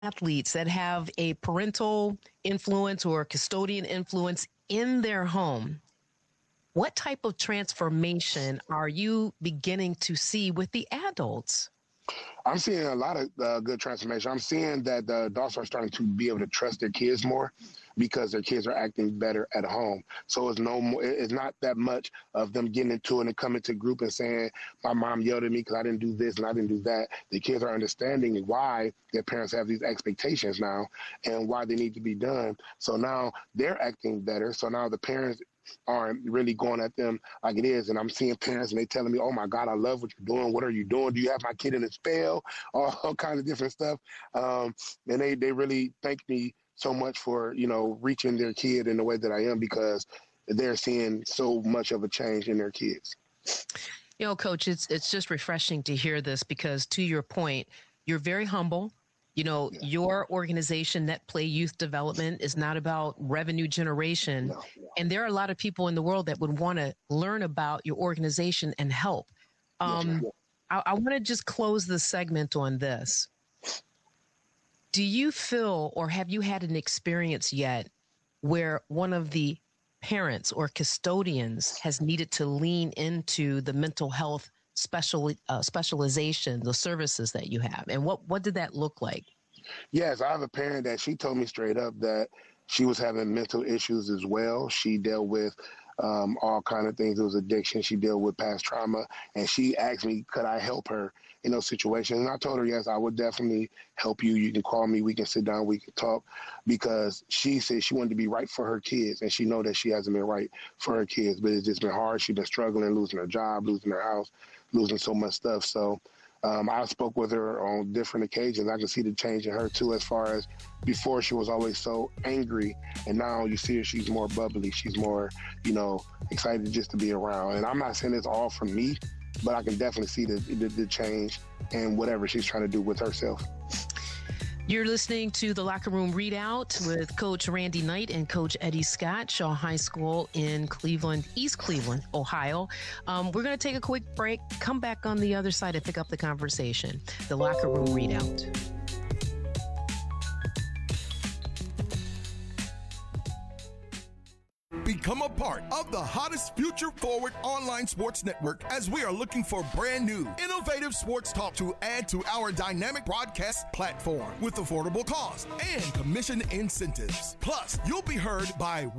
athletes that have a parental influence or custodian influence in their home, what type of transformation are you beginning to see with the adults? I'm seeing a lot of good transformation. I'm seeing that the adults are starting to be able to trust their kids more because their kids are acting better at home. So it's no more. It's not that much of them getting into it and coming to group and saying, "My mom yelled at me because I didn't do this and I didn't do that." The kids are understanding why their parents have these expectations now and why they need to be done. So now they're acting better. So now the parents aren't really going at them like it is. And I'm seeing parents and they telling me, "Oh my God, I love what you're doing. What are you doing? Do you have my kid in a spell?" All kinds of different stuff. And they really thank me so much for, reaching their kid in the way that I am because they're seeing so much of a change in their kids. Coach, it's just refreshing to hear this because to your point, you're very humble. Your organization, Net Play Youth Development, is not about revenue generation. No. And there are a lot of people in the world that would want to learn about your organization and help. I want to just close the segment on this. Do you feel, or have you had an experience yet where one of the parents or custodians has needed to lean into the mental health specialization, the services that you have? And what did that look like? Yes, I have a parent that she told me straight up that she was having mental issues as well. She dealt with all kind of things. It was addiction. She dealt with past trauma. And she asked me, could I help her in those situations? And I told her, yes, I would definitely help you. You can call me. We can sit down. We can talk. Because she said she wanted to be right for her kids. And she know that she hasn't been right for her kids. But it's just been hard. She's been struggling, losing her job, losing her house, losing so much stuff. So I spoke with her on different occasions. I can see the change in her, too, as far as before she was always so angry. And now you see her, she's more bubbly. She's more, excited just to be around. And I'm not saying it's all from me, but I can definitely see the change and whatever she's trying to do with herself. You're listening to the Locker Room Readout with Coach Randy Knight and Coach Eddie Scott, Shaw High School in Cleveland, East Cleveland, Ohio. We're going to take a quick break, come back on the other side and pick up the conversation. The Locker Room Readout. Become a part of the hottest future-forward online sports network as we are looking for brand new, innovative sports talk to add to our dynamic broadcast platform with affordable cost and commission incentives. Plus, you'll be heard by